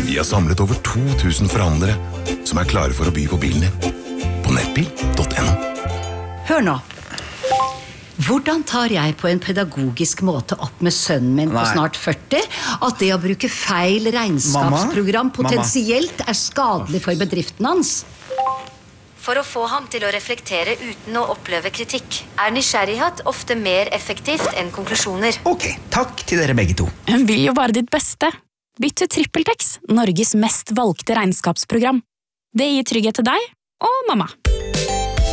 Vi har samlet over 2000 forhandlere som er klare for å by på bilen din. På nettbil.no. Hør nå. Hvordan tar jeg på en pedagogisk måte opp med sønnen min på snart 40 at det å bruke feil regnskapsprogram potensielt er skadelig for bedriften hans? For å få ham til å reflektere uten å oppleve kritikk, er nysgjerrighet ofte mer effektivt enn konklusjoner. Ok, takk til dere begge to. Hun vil jo bare ditt beste. Bytt til TrippelTex, Norges mest valgte regnskapsprogram. Det gir trygghet til deg og mamma.